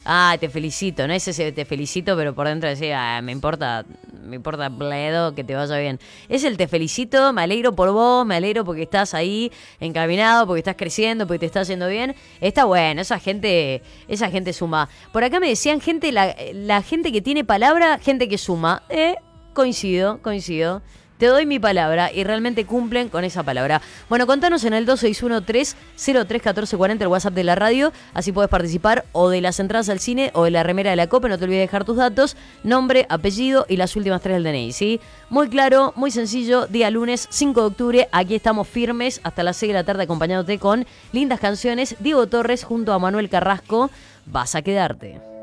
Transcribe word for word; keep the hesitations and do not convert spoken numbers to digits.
Ah, te felicito, no es ese te felicito, pero por dentro decía, ah, me importa, me importa bledo, que te vaya bien. Es el te felicito, me alegro por vos, me alegro porque estás ahí encaminado, porque estás creciendo, porque te está yendo bien. Está bueno, esa gente, esa gente suma. Por acá me decían gente, la, la gente que tiene palabra, gente que suma. Eh, coincido, coincido. Te doy mi palabra y realmente cumplen con esa palabra. Bueno, contanos en el dos seis uno tres cero tres uno cuatro cuatro cero, el WhatsApp de la radio. Así puedes participar o de las entradas al cine o de la remera de la Copa. No te olvides dejar tus datos, nombre, apellido y las últimas tres del D N I, ¿sí? Muy claro, muy sencillo. Día lunes cinco de octubre. Aquí estamos firmes hasta las seis de la tarde acompañándote con lindas canciones. Diego Torres junto a Manuel Carrasco. Vas a quedarte.